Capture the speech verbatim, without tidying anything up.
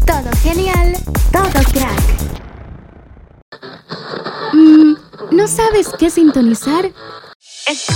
Todo genial, todo crack. Mm, ¿no sabes qué sintonizar? Escucha